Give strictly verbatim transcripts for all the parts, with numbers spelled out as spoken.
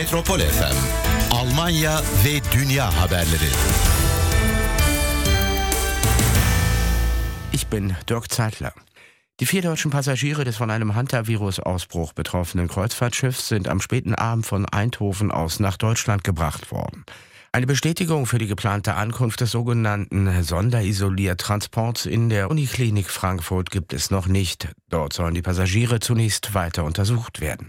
Metropol F M, Almanya ve dünya haberleri. Ich bin Dirk Zeitler. Die vier deutschen Passagiere des von einem Hantavirus-Ausbruch betroffenen Kreuzfahrtschiffs sind am späten Abend von Eindhoven aus nach Deutschland gebracht worden. Eine Bestätigung für die geplante Ankunft des sogenannten Sonderisoliertransports in der Uniklinik Frankfurt gibt es noch nicht. Dort sollen die Passagiere zunächst weiter untersucht werden.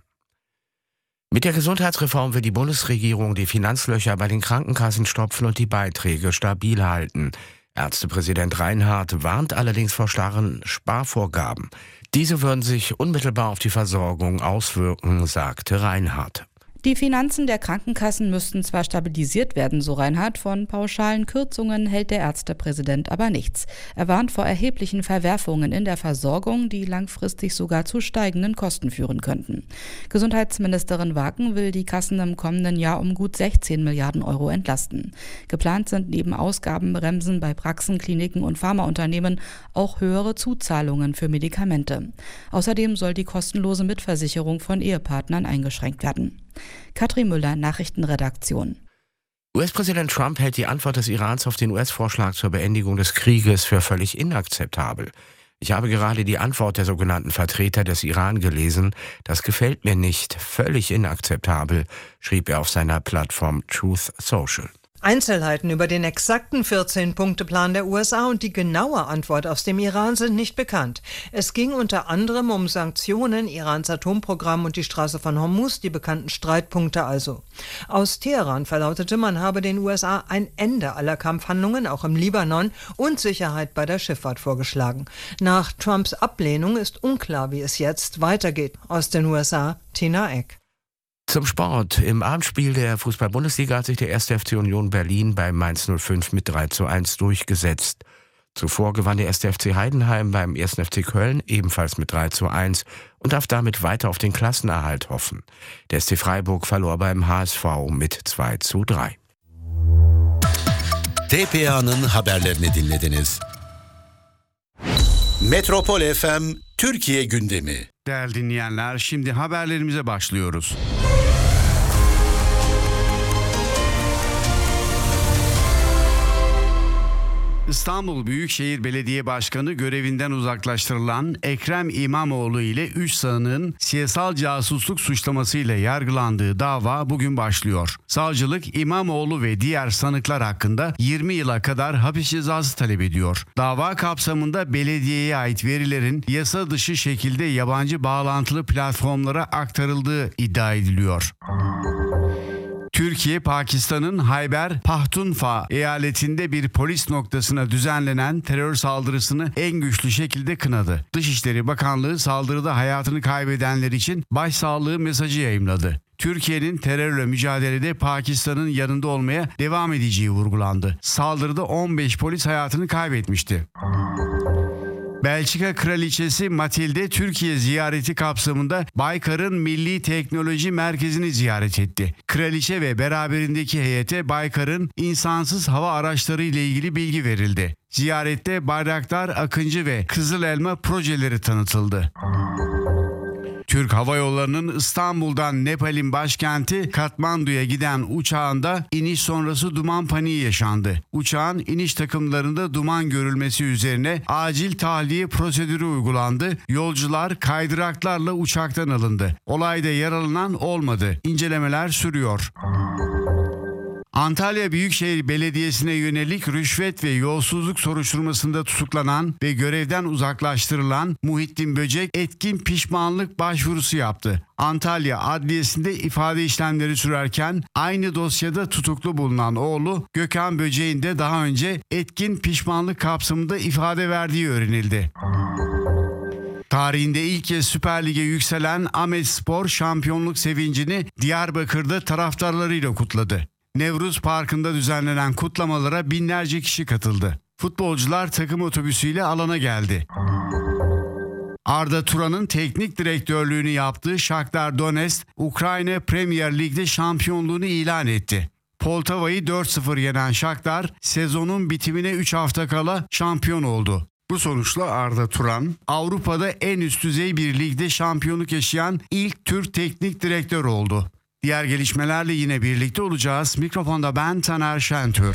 Mit der Gesundheitsreform will die Bundesregierung die Finanzlöcher bei den Krankenkassen stopfen und die Beiträge stabil halten. Ärztepräsident Reinhardt warnt allerdings vor starren Sparvorgaben. Diese würden sich unmittelbar auf die Versorgung auswirken, sagte Reinhardt. Die Finanzen der Krankenkassen müssten zwar stabilisiert werden, so Reinhardt, von pauschalen Kürzungen hält der Ärztepräsident aber nichts. Er warnt vor erheblichen Verwerfungen in der Versorgung, die langfristig sogar zu steigenden Kosten führen könnten. Gesundheitsministerin Waken will die Kassen im kommenden Jahr um gut sechzehn Milliarden Euro entlasten. Geplant sind neben Ausgabenbremsen bei Praxen, Kliniken und Pharmaunternehmen auch höhere Zuzahlungen für Medikamente. Außerdem soll die kostenlose Mitversicherung von Ehepartnern eingeschränkt werden. Katrin Müller, Nachrichtenredaktion. U S-Präsident Trump hält die Antwort des Irans auf den U S-Vorschlag zur Beendigung des Krieges für völlig inakzeptabel. Ich habe gerade die Antwort der sogenannten Vertreter des Iran gelesen. Das gefällt mir nicht. Völlig inakzeptabel, schrieb er auf seiner Plattform Truth Social. Einzelheiten über den exakten vierzehn-Punkte-Plan der U S A und die genaue Antwort aus dem Iran sind nicht bekannt. Es ging unter anderem um Sanktionen, Irans Atomprogramm und die Straße von Hormuz, die bekannten Streitpunkte also. Aus Teheran verlautete, man habe den U S A ein Ende aller Kampfhandlungen, auch im Libanon, und Sicherheit bei der Schifffahrt vorgeschlagen. Nach Trumps Ablehnung ist unklar, wie es jetzt weitergeht. Aus den U S A, Tina Eck. Zum Sport. Im Abendspiel der Fußball-Bundesliga hat sich der erste F C Union Berlin bei Mainz null fünf mit drei zu eins durchgesetzt. Zuvor gewann der erste F C Heidenheim beim ersten F C Köln ebenfalls mit drei zu eins und darf damit weiter auf den Klassenerhalt hoffen. Der S C Freiburg verlor beim H S V mit zwei zu drei. T P A'nın haberlerini dinlediniz. Metropol F M Türkiye gündemi. Değerli dinleyenler, şimdi haberlerimize başlıyoruz. İstanbul Büyükşehir Belediye Başkanı görevinden uzaklaştırılan Ekrem İmamoğlu ile üç sanığın siyasal casusluk suçlamasıyla yargılandığı dava bugün başlıyor. Savcılık İmamoğlu ve diğer sanıklar hakkında yirmi yıla kadar hapis cezası talep ediyor. Dava kapsamında belediyeye ait verilerin yasa dışı şekilde yabancı bağlantılı platformlara aktarıldığı iddia ediliyor. Türkiye, Pakistan'ın Hayber Pakhtunkhwa eyaletinde bir polis noktasına düzenlenen terör saldırısını en güçlü şekilde kınadı. Dışişleri Bakanlığı saldırıda hayatını kaybedenler için başsağlığı mesajı yayımladı. Türkiye'nin terörle mücadelede Pakistan'ın yanında olmaya devam edeceği vurgulandı. Saldırıda on beş polis hayatını kaybetmişti. Belçika Kraliçesi Matilde Türkiye ziyareti kapsamında Baykar'ın Milli Teknoloji Merkezi'ni ziyaret etti. Kraliçe ve beraberindeki heyete Baykar'ın insansız hava araçları ile ilgili bilgi verildi. Ziyarette Bayraktar, Akıncı ve Kızıl Elma projeleri tanıtıldı. Türk Hava Yolları'nın İstanbul'dan Nepal'in başkenti Katmandu'ya giden uçağında iniş sonrası duman paniği yaşandı. Uçağın iniş takımlarında duman görülmesi üzerine acil tahliye prosedürü uygulandı. Yolcular kaydıraklarla uçaktan alındı. Olayda yaralanan olmadı. İncelemeler sürüyor. Antalya Büyükşehir Belediyesi'ne yönelik rüşvet ve yolsuzluk soruşturmasında tutuklanan ve görevden uzaklaştırılan Muhittin Böcek etkin pişmanlık başvurusu yaptı. Antalya Adliyesi'nde ifade işlemleri sürerken aynı dosyada tutuklu bulunan oğlu Gökhan Böcek'in de daha önce etkin pişmanlık kapsamında ifade verdiği öğrenildi. Tarihinde ilk kez Süper Lig'e yükselen Ahmetspor şampiyonluk sevincini Diyarbakır'da taraftarlarıyla kutladı. Nevruz Parkı'nda düzenlenen kutlamalara binlerce kişi katıldı. Futbolcular takım otobüsüyle alana geldi. Arda Turan'ın teknik direktörlüğünü yaptığı Shakhtar Donetsk, Ukrayna Premier Lig'de şampiyonluğunu ilan etti. Poltava'yı dört sıfır yenen Shakhtar, sezonun bitimine üç hafta kala şampiyon oldu. Bu sonuçla Arda Turan, Avrupa'da en üst düzey bir ligde şampiyonluk yaşayan ilk Türk teknik direktör oldu. Diğer gelişmelerle yine birlikte olacağız. Mikrofonda ben Taner Şentür.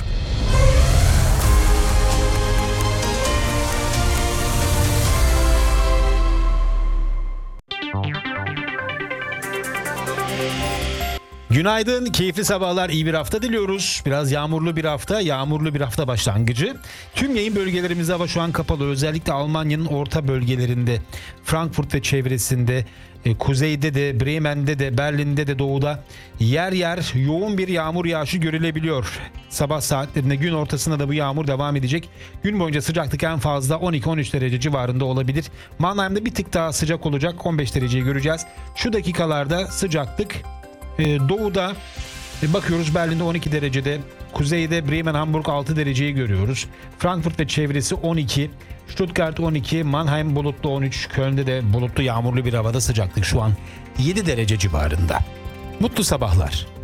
Günaydın, keyifli sabahlar, iyi bir hafta diliyoruz. Biraz yağmurlu bir hafta, yağmurlu bir hafta başlangıcı. Tüm yayın bölgelerimizde hava şu an kapalı. Özellikle Almanya'nın orta bölgelerinde, Frankfurt ve çevresinde, e, kuzeyde de, Bremen'de de, Berlin'de de, doğuda yer yer yoğun bir yağmur yağışı görülebiliyor. Sabah saatlerinde gün ortasında da bu yağmur devam edecek. Gün boyunca sıcaklık en fazla on iki on üç derece civarında olabilir. Mannheim'da bir tık daha sıcak olacak, on beş dereceyi göreceğiz. Şu dakikalarda sıcaklık doğuda bakıyoruz, Berlin'de on iki derecede, kuzeyde Bremen, Hamburg altı dereceyi görüyoruz. Frankfurt ve çevresi on iki, Stuttgart on iki, Mannheim bulutlu on üç, Köln'de de bulutlu yağmurlu bir havada sıcaklık şu an yedi derece civarında. Mutlu sabahlar.